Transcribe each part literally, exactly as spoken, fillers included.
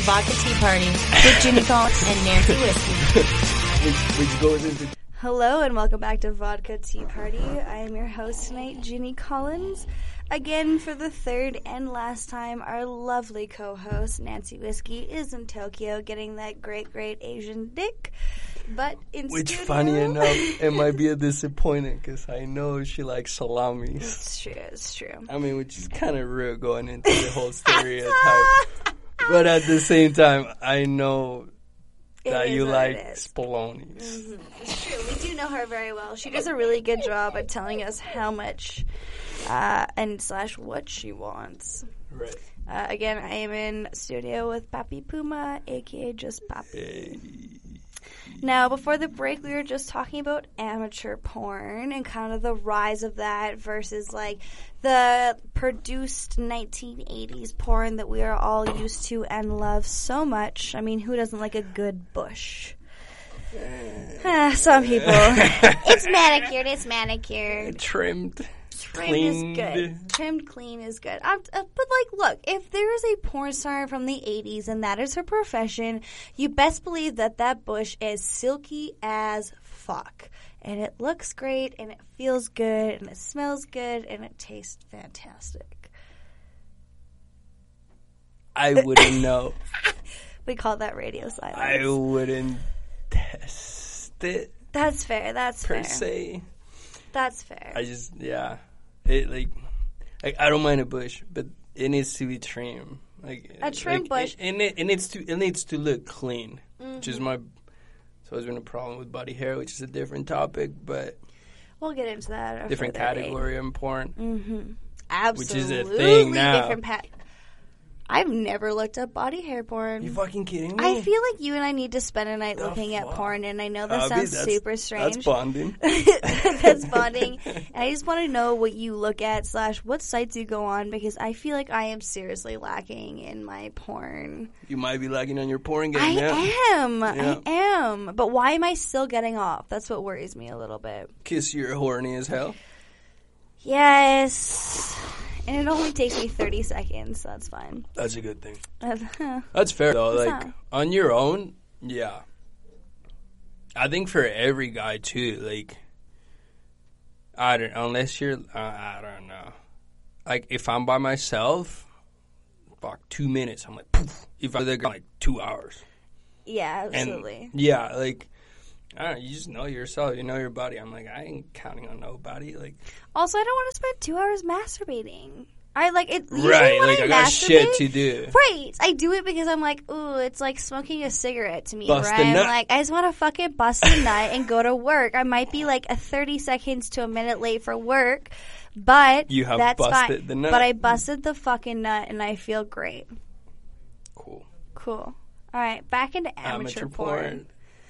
Vodka Tea Party with Ginny Collins and Nancy Whiskey. which, which goes into... Hello and welcome back to Vodka Tea Party. I am your host tonight, Ginny Collins. Again, for the third and last time, our lovely co-host, Nancy Whiskey, is in Tokyo getting that great, great Asian dick. But in Which, studio, funny enough, it might be a disappointment because I know she likes salamis. It's true, it's true. I mean, which is kind of real going into the whole stereotype. But at the same time, I know that you like spalonis. Mm-hmm. It's true. We do know her very well. She does a really good job at telling us how much uh, and slash what she wants. Right. Uh, again, I am in studio with Papi Puma, a k a just Papi. Hey. Now, before the break, we were just talking about amateur porn and kind of the rise of that versus, like, the produced nineteen eighties porn that we are all used to and love so much. I mean, who doesn't like a good bush? Ah, some people. It's manicured, it's manicured. Trimmed. Trimmed Cleaned. is good. Trimmed clean is good. I'm, uh, but, like, look, if there is a porn star from the eighties and that is her profession, you best believe that that bush is silky as fuck. And it looks great, and it feels good, and it smells good, and it tastes fantastic. I wouldn't know. We call that radio silence. I wouldn't test it. That's fair. That's per fair. se. That's fair. I just, yeah. It, like, like, I don't mind a bush, but it needs to be trimmed. Like A trimmed like, bush. It, it, it needs to it needs to look clean, Mm-hmm. which is my... It's always been a problem with body hair, which is a different topic, but... We'll get into that. at a different further date. category in porn. Mm-hmm. Absolutely. Which is a thing now. Different pa- I've never looked up body hair porn. You fucking kidding me? I feel like you and I need to spend a night The looking at fuck? porn, and I know that Abby, sounds that's- super strange. That's bonding. That's bonding. And I just want to know what you look at slash what sites you go on, because I feel like I am seriously lacking in my porn. You might be lagging on your porn game I now. am. Yeah. I am. But why am I still getting off? That's what worries me a little bit. Kiss, you're horny as hell. Yes. And it only takes me thirty seconds, so that's fine. That's a good thing. That's That's fair, though. It's Like, not. on your own, yeah. I think for every guy, too, like, I don't, unless you're, uh, I don't know. Like, if I'm by myself, fuck, two minutes, I'm like, poof. If I'm there, like, two hours. Yeah, And, absolutely. yeah, like, I don't know, you just know yourself, you know your body. I'm like, I ain't counting on nobody. Like, Also, I don't want to spend two hours masturbating. I like it. Usually right, when like, I, I got masturbate, shit to do. Right. I do it because I'm like, ooh, it's like smoking a cigarette to me, Bust a right? I'm nut. like, I just want to fucking bust a nut and go to work. I might be like a thirty seconds to a minute late for work, but You have that's busted fine. the nut. But I busted the fucking nut and I feel great. Cool. Cool. All right, back into amateur, Amateur porn. porn.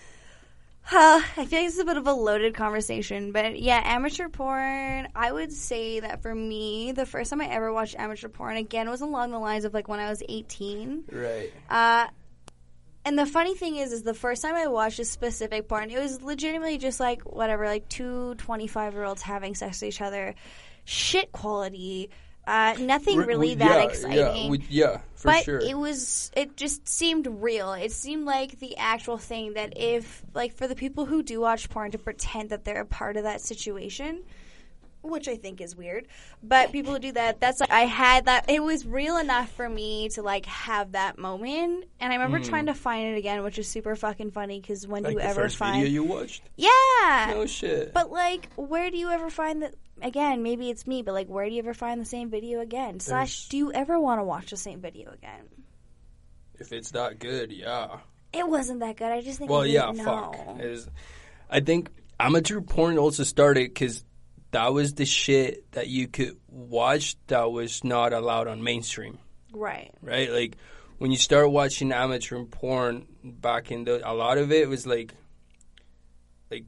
Uh, I feel like this is a bit of a loaded conversation, but yeah, amateur porn, I would say that for me, the first time I ever watched amateur porn, again, was along the lines of like when I was eighteen. Right. Uh, and the funny thing is, is the first time I watched a specific porn, it was legitimately just like, whatever, like two twenty-five-year-olds having sex with each other. Shit quality. Uh, nothing Re- really we- that yeah, exciting. Yeah, we, yeah for But sure. it was, it just seemed real. It seemed like the actual thing that if, like, for the people who do watch porn to pretend that they're a part of that situation, which I think is weird, but people who do that, that's, like, I had that, it was real enough for me to, like, have that moment. And I remember trying to find it again, which is super fucking funny, because when like do you the ever first find... video you watched? Yeah! No shit. But, like, where do you ever find that? Again, maybe it's me, but, like, where do you ever find the same video again? Slash, There's- do you ever want to watch the same video again? If it's that good, yeah. It wasn't that good. I just think Well, I yeah, didn't fuck. know. It is, I think amateur porn also started because that was the shit that you could watch that was not allowed on mainstream, Right. right? Like, when you start watching amateur porn back in the, a lot of it was like, like,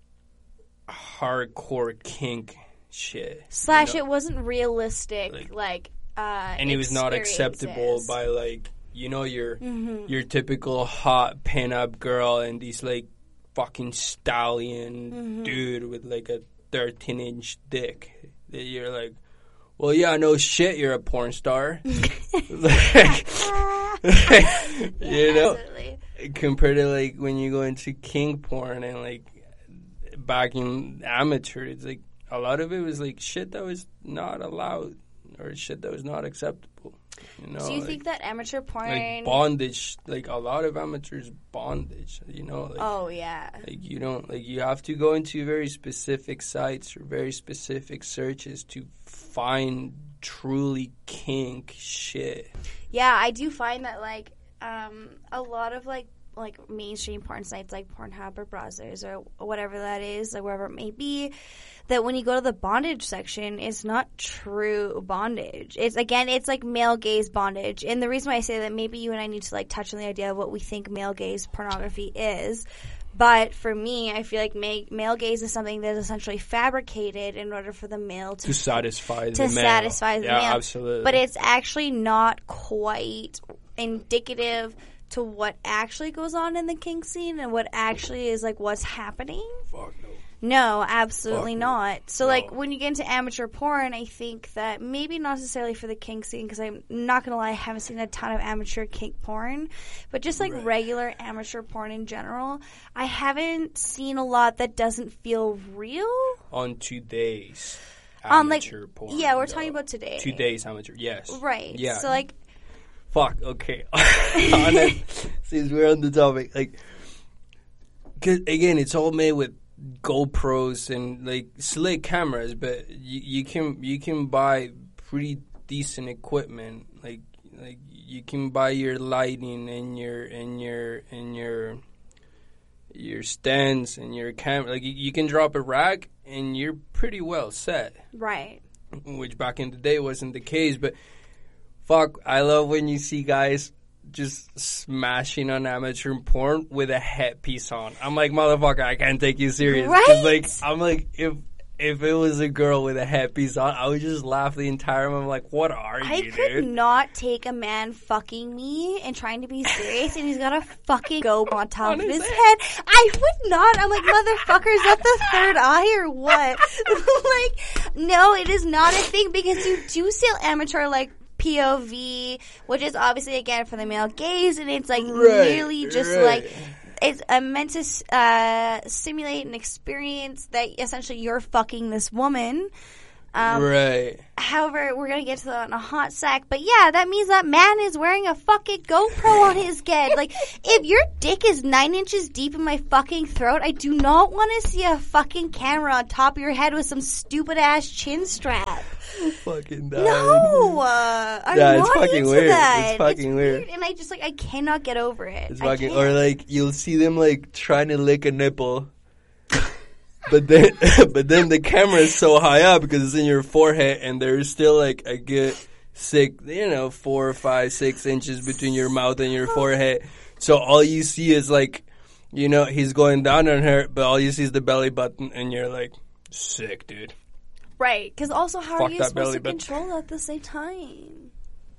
hardcore kink shit. Slash, you know? it wasn't realistic, like, Like- uh, And it was not acceptable experiences. by, like, you know, your Mm-hmm. your typical hot pin-up girl and these, like, fucking stallion Mm-hmm. dude with, like, a thirteen-inch dick. That you're like, well, yeah, no shit, you're a porn star. like, you know, absolutely. compared to like when you go into king porn and like back in amateur, it's like a lot of it was like shit that was not allowed or shit that was not acceptable. You know, Do you like, think that amateur porn? like bondage, like a lot of amateurs bondage, you know, like, oh yeah. like you don't like you have to go into very specific sites or very specific searches to find truly kink shit. Yeah, I do find that like um, a lot of like like mainstream porn sites like Pornhub or Brazzers or whatever that is, or wherever it may be, that when you go to the bondage section, it's not true bondage. It's again, it's like male gaze bondage. And the reason why I say that, maybe you and I need to like touch on the idea of what we think male gaze pornography is. But for me, I feel like ma- male gaze is something that is essentially fabricated in order for the male to To satisfy to the male. satisfy the yeah, male. absolutely. But it's actually not quite indicative to what actually goes on in the kink scene and what actually is like what's happening. Fuck no. No, absolutely Fuck no. not. So, No. like, when you get into amateur porn, I think that maybe not necessarily for the kink scene, because I'm not going to lie, I haven't seen a ton of amateur kink porn, but just, like, Right. regular amateur porn in general, I haven't seen a lot that doesn't feel real. On today's On, like, amateur porn. yeah, we're though. talking about today. Today's amateur, yes. Right. Yeah. So, like, Fuck, okay. Honest, since we're on the topic, like, cause again, it's all made with GoPros and like slick cameras, but you, you can you can buy pretty decent equipment. Like like you can buy your lighting and your and your and your your stands and your camera. Like you, you can drop a rack and you're pretty well set. right. Which back in the day wasn't the case, but fuck, I love when you see guys just smashing on amateur porn with a headpiece on. I'm like, motherfucker, I can't take you serious. 'Cause, Right? Like, I'm like, if if it was a girl with a headpiece on, I would just laugh the entire time. I'm like, what are I you, could dude? not take a man fucking me and trying to be serious, and he's got a fucking go on top On of his his head. head. I would not. I'm like, motherfucker, is that the third eye or what? Like, no, it is not a thing, because you do see amateur, like, P O V, which is obviously, again, for the male gaze, and it's, like, Right, really just, right. like... It's uh, meant to uh, simulate an experience that essentially you're fucking this woman. Um, right. However, we're going to get to that in a hot sec. But yeah, that means that man is wearing a fucking GoPro on his head. Like, if your dick is nine inches deep in my fucking throat, I do not want to see a fucking camera on top of your head with some stupid ass chin strap. Fucking died. No! Uh, I'm Yeah, it's not fucking into weird. that. It's fucking weird. And I just, like, I cannot get over it. It's I fucking, can't. or like, you'll see them like trying to lick a nipple. But then, but then the camera is so high up because it's in your forehead, and there's still like a good six, you know, four or five, six inches between your mouth and your forehead. So all you see is like, you know, he's going down on her, but all you see is the belly button, and you're like, sick, dude. Right, because also how Fuck are you that supposed belly to button. control that at the same time?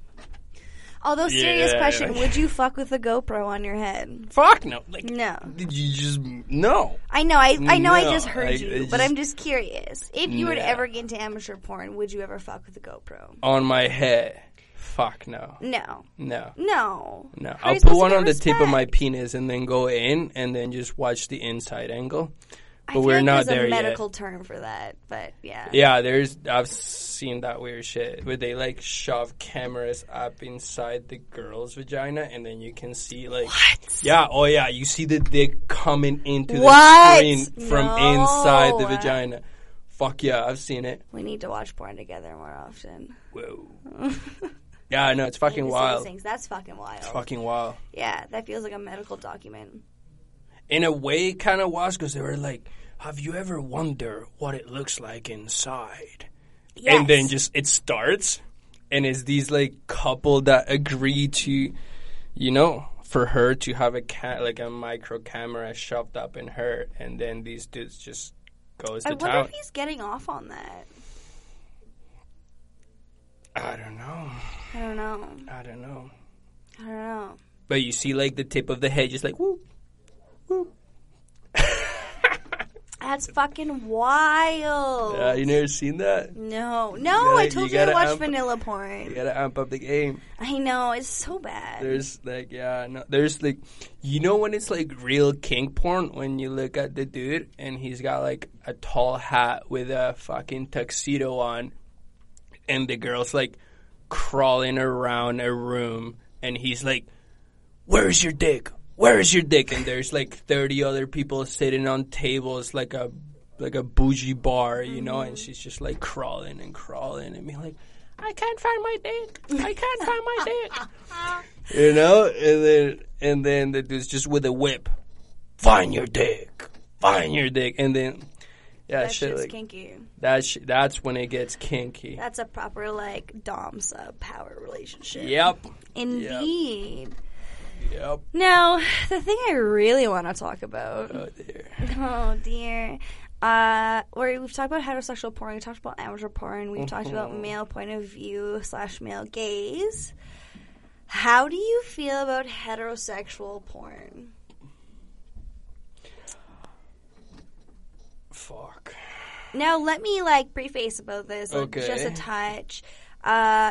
Although, serious Yeah. question, would you fuck with a GoPro on your head? Fuck no. Like, No. did you just no? I know, I I know I No, just heard I- you, I but just- I'm just curious. If you were to No. ever get into amateur porn, would you ever fuck with a GoPro? On my head. Fuck no. No. No. No. No. How are I'll you put supposed one to on get the tip of my respect? penis and then go in and then just watch the inside angle. I But feel we're like not there's there a yet. medical term for that, but yeah. Yeah, there's I've seen that weird shit where they like shove cameras up inside the girl's vagina and then you can see like What? yeah, oh yeah, you see the dick coming into the What? screen from No. inside the vagina. Fuck yeah, I've seen it. We need to watch porn together more often. Whoa. Yeah, I know, it's fucking Need to see these wild. things. That's fucking wild. It's fucking wild. Yeah, that feels like a medical document. In a way, it kind of was because they were like, have you ever wondered what it looks like inside? Yes. And then just it starts, and it's these like couple that agree to, you know, for her to have a ca- like a micro camera shoved up in her, and then these dudes just goes to I wonder town. if he's getting off on that. I don't know. I don't know. I don't know. I don't know. But you see, like the tip of the head, just like whoop, whoop. I That's fucking wild. Yeah, you never seen that? No. No, gotta- I told you you, I gotta watched amp- vanilla You porn. gotta amp up the game. I know, it's so bad. There's like, yeah, no, there's like, you know when it's like real kink porn when you look at the dude and he's got like a tall hat with a fucking tuxedo on, and the girl's like crawling around a room, and he's like, "Where's your dick? Where's your dick?" And there's like thirty other people sitting on tables like a like a bougie bar, you know, and she's just like crawling and crawling and being like, "I can't find my dick. I can't find my dick." You know, and then and then the dude's just with a whip. Find your dick. Find your dick. And then yeah, That shit shit's like kinky. that's that's when it gets kinky. That's a proper, like, dom sub power relationship. Yep. Indeed. Yep. Now, the thing I really want to talk about. Oh dear. Oh, dear. Uh, where we've talked about heterosexual porn, we talked about amateur porn, we've talked about male point of view slash male gaze. How do you feel about heterosexual porn? Fuck. Now, let me, like, preface about this, like, Okay. just a touch. Uh,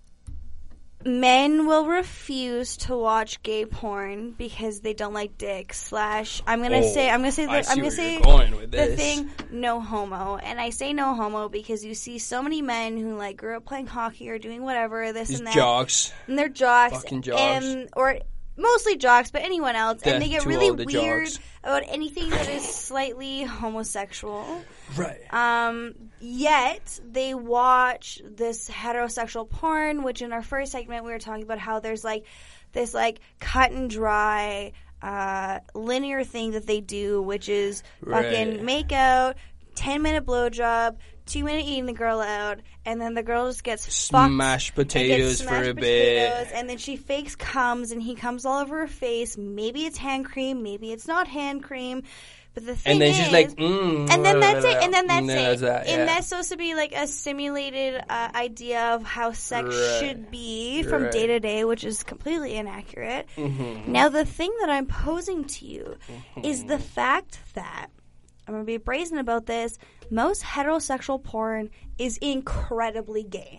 men will refuse to watch gay porn because they don't like dick. Slash, I'm gonna Oh, say, I'm gonna say, I the, see I'm gonna where say you're going with the this. thing, no homo. And I say no homo because you see so many men who like grew up playing hockey or doing whatever, this These and that, jocks. and they're jocks, Fucking jocks. and or mostly jocks, but anyone else, Death and they get to really all the weird jocks. about anything that is slightly homosexual. Right. Um, yet they watch this heterosexual porn, which in our first segment we were talking about how there's like this like cut and dry, uh, linear thing that they do, which is fucking Right. make out, ten minute blowjob, two minute eating the girl out, and then the girl just gets fucked Smashed and gets potatoes for smashed a potatoes, bit. and then she fakes comes, and he comes all over her face. Maybe it's hand cream, maybe it's not hand cream. But the thing And then is, she's like, mm, and then that's it, and then that's and it. then that, And yeah. that's supposed to be like a simulated uh, idea of how sex Right. should be from Right. day to day, which is completely inaccurate. Mm-hmm. Now, the thing that I'm posing to you is the fact that, I'm going to be brazen about this, most heterosexual porn is incredibly gay.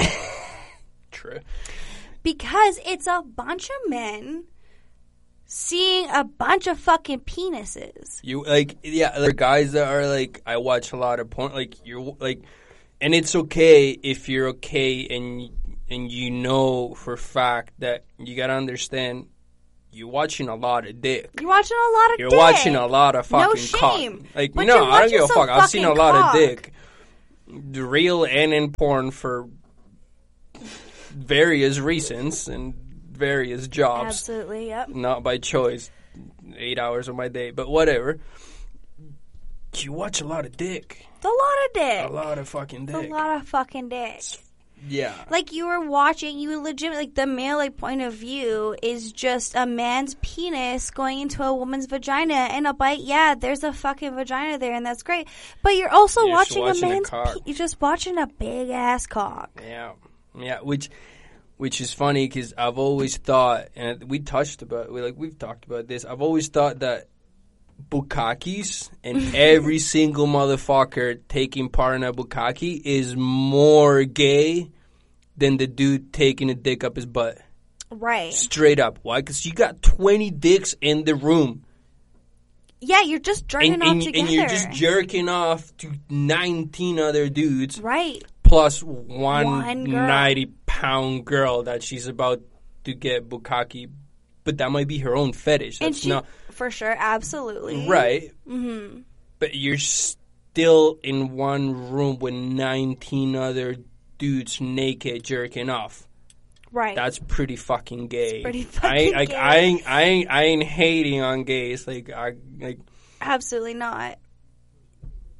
True. Because it's a bunch of men seeing a bunch of fucking penises. You like, yeah, there are guys that are like, I watch a lot of porn. Like you're like, and it's okay if you're okay, and and you know for a fact that you gotta understand, you're watching a lot of dick. You're watching a lot of You're dick. watching a lot of No fucking shame. cock. Like But no, you're I don't give a watching some fuck. I've seen a fucking lot cock. of dick, the real and in porn for various reasons and various jobs. Absolutely, yep. Not by choice. Eight hours of my day, but whatever. You watch a lot of dick. It's a lot of dick. A lot of fucking It's dick. a lot of fucking dick. Yeah. Like you were watching, you legit like the male like point of view is just a man's penis going into a woman's vagina and a bite. Yeah, there's a fucking vagina there, and that's great. But you're also You're just watching, watching a a man's. cock. Pe- you're just watching a big ass cock. Yeah. Yeah. Which, which is funny because I've always thought, and we touched about, we like we've talked about this. I've always thought that bukkakis and every single motherfucker taking part in a bukkake is more gay than the dude taking a dick up his butt. Right. Straight up. Why? Because you got twenty dicks in the room. Yeah, you're just jerking And, off and, together. and you're just jerking off to nineteen other dudes. Right. Plus one, One girl. ninety-pound girl that she's about to get bukkake. But that might be her own fetish. And That's she, not... for sure, absolutely. Right. Mm-hmm. But you're still in one room with nineteen other dudes naked jerking off. Right. That's pretty fucking gay. pretty I fucking ain't, like, gay. I ain't, I ain't, I ain't hating on gays. Like, I, like, Absolutely not.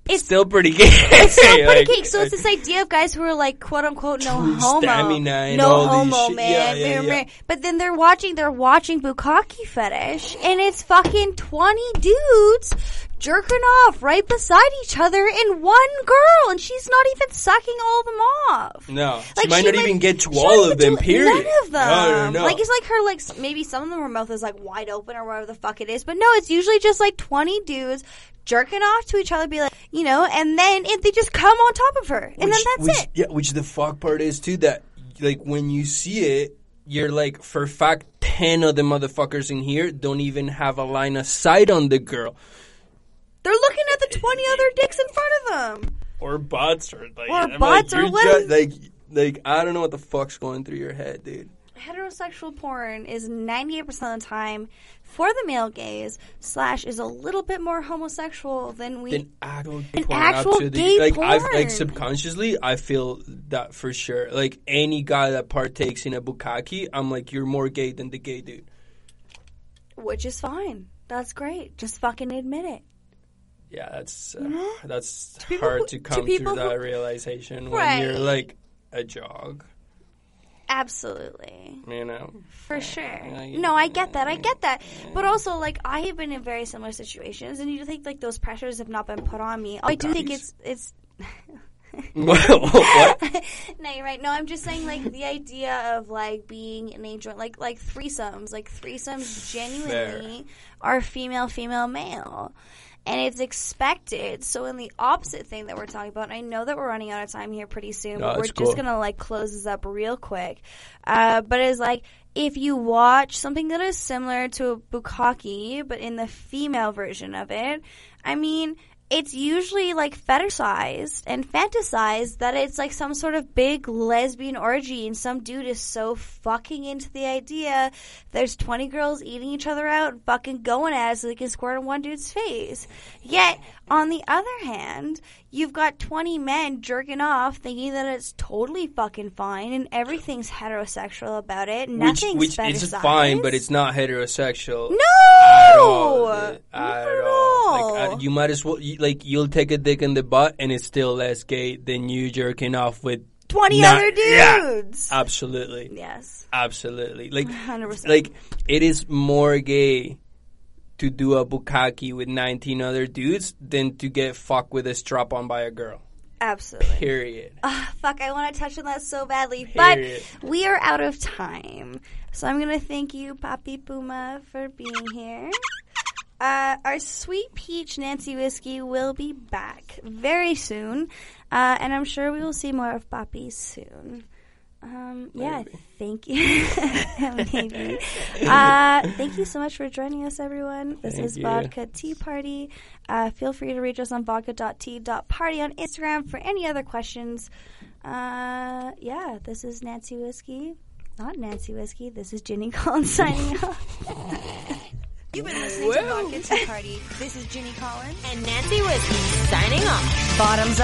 it's still pretty gay. It's still pretty like, gay. So it's this idea of guys who are like, quote unquote, no homo, stamina no all homo, these man. Yeah, yeah, yeah. But then they're watching, they're watching bukkake fetish, and it's fucking twenty dudes jerking off right beside each other in one girl, and she's not even sucking all of them off. No, Like, she might she, not like, even get to she all don't of them. even do Period. None of them. No, no, no. Like it's like her, like s- maybe some of them her mouth is like wide open or whatever the fuck it is, but no, it's usually just like twenty dudes jerking off to each other, be like, you know, and then it, they just come on top of her, and which, then that's which, it. Yeah, which the fuck part is too that like when you see it, you're like, for a fact, ten of the motherfuckers in here don't even have a line of sight on the girl. They're looking at the twenty other dicks in front of them. Or butts, or like, Or I'm butts, like, or you're what- ju- like, like I don't know what the fuck's going through your head, dude. Heterosexual porn is ninety-eight percent of the time for the male gaze, slash is a little bit more homosexual than we... Then actual An porn actual up to the, gay like I've porn. like subconsciously I feel that for sure. Like any guy that partakes in a bukkake, I'm like, you're more gay than the gay dude. Which is fine. That's great. Just fucking admit it. Yeah, that's uh, know? that's people hard who- to to come to people that who- realization Right. when you're like a jog, Absolutely. you know. For sure. yeah. No, I get that. I get that. But also, like, I have been in very similar situations, and you think, like, those pressures have not been put on me. I do think it's... it's What? No, you're right. No, I'm just saying, like, the idea of, like, being in a joint, like, like threesomes. Like, threesomes genuinely Fair. are female, female, male. And it's expected. So in the opposite thing that we're talking about, and I know that we're running out of time here pretty soon, No, but we're it's just cool. going to, like, close this up real quick. Uh, but it's like, if you watch something that is similar to a bukkake, but in the female version of it, I mean... it's usually, like, fetishized and fantasized that it's, like, some sort of big lesbian orgy, and some dude is so fucking into the idea there's twenty girls eating each other out and fucking going at it so they can squirt on one dude's face. Yet, on the other hand, you've got twenty men jerking off thinking that it's totally fucking fine and everything's heterosexual about it. which Nothing's which fetishized. is fine, but it's not heterosexual. No! At all, dude. At Not at all. all. Like, uh, you might as well, you, like, you'll take a dick in the butt and it's still less gay than you jerking off with twenty not- other yeah, dudes. absolutely. Yes. Absolutely. Like, one hundred percent. like, it is more gay to do a bukkake with nineteen other dudes than to get fucked with a strap on by a girl. Absolutely. Period. Ah, fuck, I want to touch on that so badly. Period. But we are out of time. So I'm going to thank you, Papi Puma, for being here. Uh, our Sweet Peach Nancy Whiskey will be back very soon. Uh, and I'm sure we will see more of Papi soon. Um, yeah, Maybe. thank you. Maybe. Uh, thank you so much for joining us, everyone. This Thank is you. Vodka Tea Party. Uh, feel free to reach us on vodka dot tea dot party on Instagram for any other questions. Uh, yeah, this is Nancy Whiskey. Not Nancy Whiskey. This is Ginny Collins signing off. You've been listening to Vodka Tea Party. This is Ginny Collins and Nancy Whiskey signing off. Bottoms up.